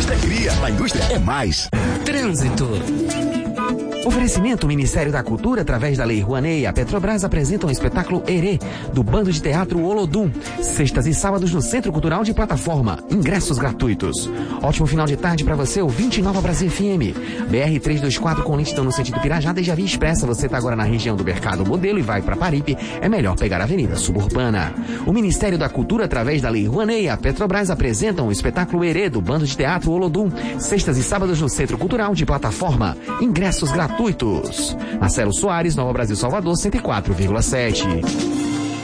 indústria cria, a indústria é mais. Trânsito. Oferecimento Ministério da Cultura através da Lei Rouanet. A Petrobras apresenta um espetáculo Herê, do Bando de Teatro Olodum. Sextas e sábados no Centro Cultural de Plataforma. Ingressos gratuitos. Ótimo final de tarde para você, ouvinte Nova Brasil FM. BR-324 com lentidão no sentido Pirajá, desde a Via Expressa. Você está agora na região do Mercado Modelo e vai para Paripe. É melhor pegar a Avenida Suburbana. O Ministério da Cultura através da Lei Rouanet. A Petrobras apresentam o espetáculo Herê, do Bando de Teatro Olodum. Sextas e sábados no Centro Cultural de Plataforma. Ingressos gratuitos. Marcelo Soares, Nova Brasil Salvador, 104,7.